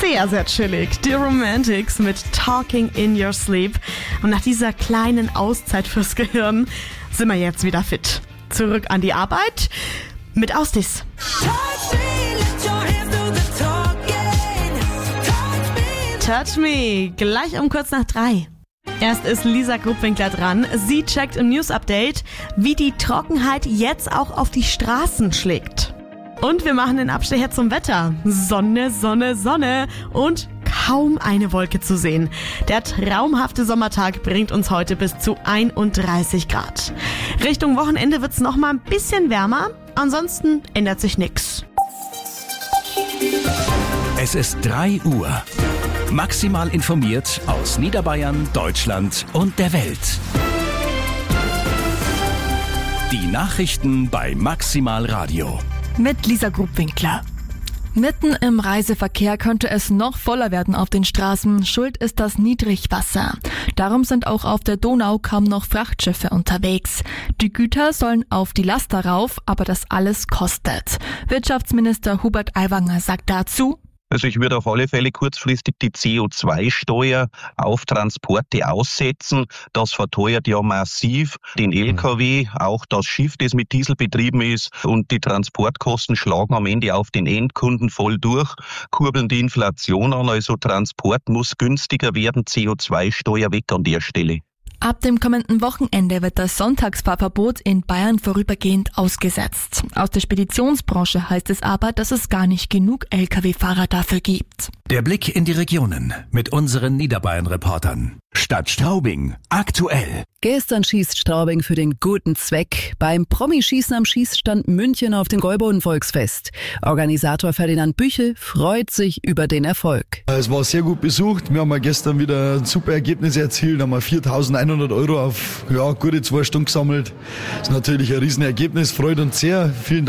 sehr, sehr chillig. Die Romantics mit Talking in Your Sleep. Und nach dieser kleinen Auszeit fürs Gehirn sind wir jetzt wieder fit. Zurück an die Arbeit mit Austis. Touch Me, gleich um kurz nach 3. Erst ist Lisa Gruppwinkler dran. Sie checkt im News-Update, wie die Trockenheit jetzt auch auf die Straßen schlägt. Und wir machen den Abstecher zum Wetter. Sonne, Sonne, Sonne und kaum eine Wolke zu sehen. Der traumhafte Sommertag bringt uns heute bis zu 31 Grad. Richtung Wochenende wird's noch mal ein bisschen wärmer. Ansonsten ändert sich nichts. Es ist 3 Uhr. Maximal informiert aus Niederbayern, Deutschland und der Welt. Die Nachrichten bei Maximal Radio. Mit Lisa Gruppwinkler. Mitten im Reiseverkehr könnte es noch voller werden auf den Straßen. Schuld ist das Niedrigwasser. Darum sind auch auf der Donau kaum noch Frachtschiffe unterwegs. Die Güter sollen auf die Laster rauf, aber das alles kostet. Wirtschaftsminister Hubert Aiwanger sagt dazu: Also ich würde auf alle Fälle kurzfristig die CO2-Steuer auf Transporte aussetzen. Das verteuert ja massiv den LKW, auch das Schiff, das mit Diesel betrieben ist. Und die Transportkosten schlagen am Ende auf den Endkunden voll durch, kurbeln die Inflation an. Also Transport muss günstiger werden, CO2-Steuer weg an der Stelle. Ab dem kommenden Wochenende wird das Sonntagsfahrverbot in Bayern vorübergehend ausgesetzt. Aus der Speditionsbranche heißt es aber, dass es gar nicht genug Lkw-Fahrer dafür gibt. Der Blick in die Regionen mit unseren Niederbayern-Reportern. Stadt Straubing, aktuell. Gestern schießt Straubing für den guten Zweck beim Promi-Schießen am Schießstand München auf dem Gäuboden-Volksfest. Organisator Ferdinand Büchel freut sich über den Erfolg. Es war sehr gut besucht. Wir haben gestern wieder ein super Ergebnis erzielt. Haben 4.100 € auf gute 2 Stunden gesammelt. Das ist natürlich ein Riesenergebnis, freut uns sehr. Vielen Dank.